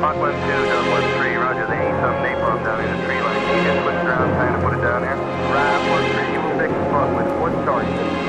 Hawk 1-2, Dub 1-3, roger. They need some napalm down in the tree line. Can you just switch around, trying to put it down there? Right, 1-3, you will take the spot with one target.